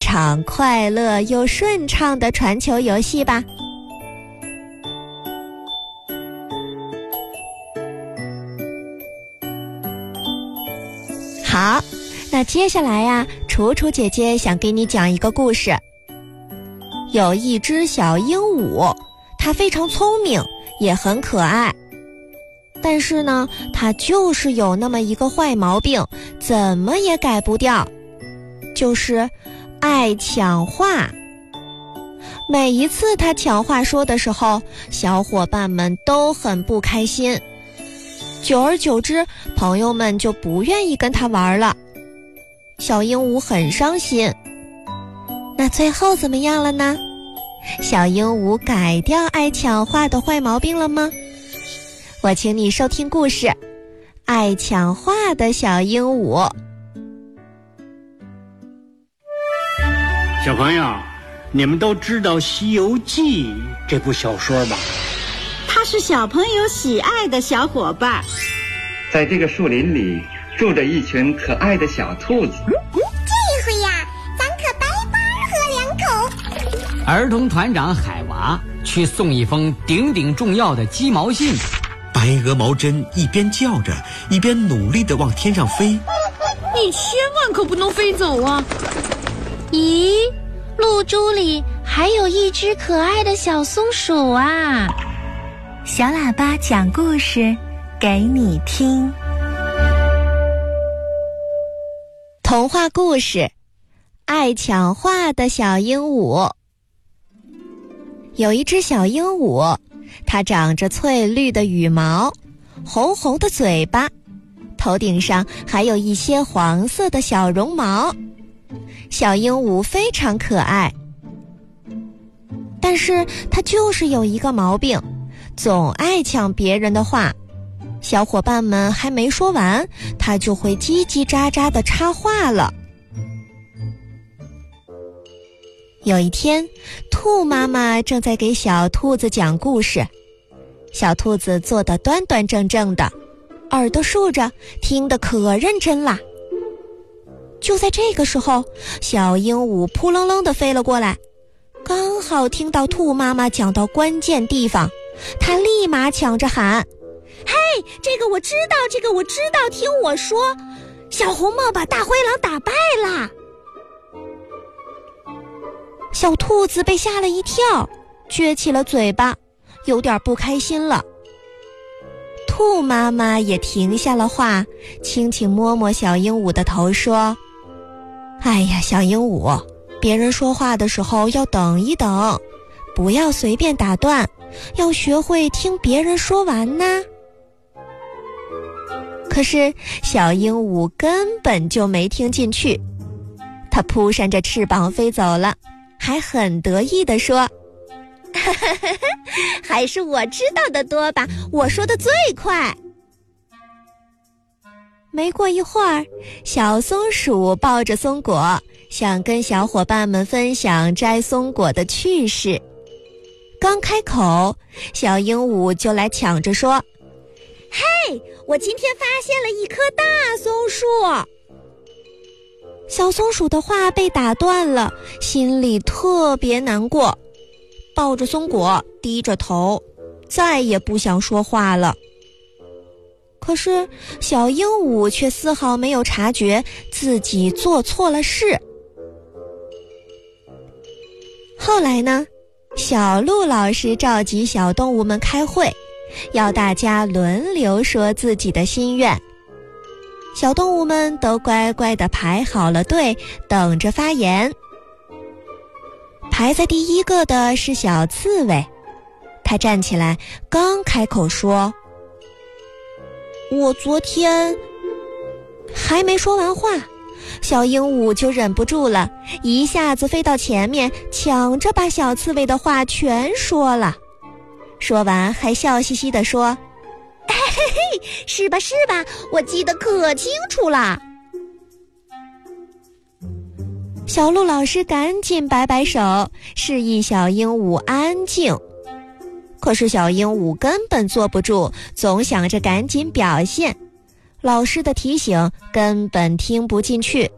场快乐又顺畅的传球游戏吧。好，那接下来呀，楚楚姐姐想给你讲一个故事。有一只小鹦鹉，它非常聪明，也很可爱。但是呢，它就是有那么一个坏毛病，怎么也改不掉，就是爱抢话。每一次它抢话说的时候，小伙伴们都很不开心。久而久之，朋友们就不愿意跟他玩了。小鹦鹉很伤心。那最后怎么样了呢？小鹦鹉改掉爱抢话的坏毛病了吗？我请你收听故事《爱抢话的小鹦鹉》。 小朋友，你们都知道《西游记》这部小说吧？ 它是小朋友喜爱的小伙伴。 在这个树林里住着一群可爱的小兔子。 这回呀，咱可白白喝两口。 儿童团长海娃去送一封顶顶重要的鸡毛信。 白鹅毛针一边叫着，一边努力地往天上飞。 你千万可不能飞走啊！ 咦，露珠里还有一只可爱的小松鼠啊！ 小喇叭讲故事给你听。 童话故事：爱抢话的小鹦鹉。有一只小鹦鹉，它长着翠绿的羽毛，红红的嘴巴，头顶上还有一些黄色的小绒毛。小鹦鹉非常可爱，但是它就是有一个毛病，总爱抢别人的话。小伙伴们还没说完，它就会叽叽喳喳地插话了。有一天，兔妈妈正在给小兔子讲故事，小兔子坐得端端正正的，耳朵竖着，听得可认真啦。就在这个时候，小鹦鹉扑棱棱地飞了过来，刚好听到兔妈妈讲到关键地方，它立马抢着喊：嘿，这个我知道，这个我知道，听我说，小红帽把大灰狼打败啦！小兔子被吓了一跳，撅起了嘴巴，有点不开心了。兔妈妈也停下了话，轻轻摸摸小鹦鹉的头说：哎呀，小鹦鹉，别人说话的时候要等一等，不要随便打断，要学会听别人说完呢。可是小鹦鹉根本就没听进去，它扑扇着翅膀飞走了，还很得意地说：还是我知道的多吧，我说的最快。没过一会儿，小松鼠抱着松果，想跟小伙伴们分享摘松果的趣事。刚开口，小鹦鹉就来抢着说：嘿，我今天发现了一棵大松树。小松鼠的话被打断了，心里特别难过，抱着松果，低着头，再也不想说话了。可是小鹦鹉却丝毫没有察觉自己做错了事。后来呢，小鹿老师召集小动物们开会，要大家轮流说自己的心愿。小动物们都乖乖地排好了队，等着发言。排在第一个的是小刺猬，他站起来，刚开口说：我昨天……还没说完话，小鹦鹉就忍不住了，一下子飞到前面，抢着把小刺猬的话全说了。说完还笑嘻嘻地说：嘿嘿，是吧是吧，我记得可清楚了。小鹿老师赶紧摆摆手，示意小鹦鹉安静。可是小鹦鹉根本坐不住，总想着赶紧表现，老师的提醒根本听不进去。